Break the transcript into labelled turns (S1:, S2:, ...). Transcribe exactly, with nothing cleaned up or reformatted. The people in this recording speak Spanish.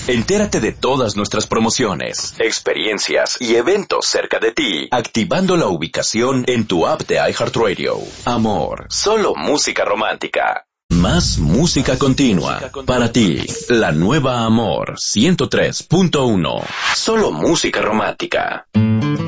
S1: Entérate de todas nuestras promociones, experiencias y eventos cerca de ti, activando la ubicación en tu app de iHeartRadio. Amor, solo música romántica. Más música continua. Para ti, la nueva Amor ciento tres punto uno. Solo música romántica.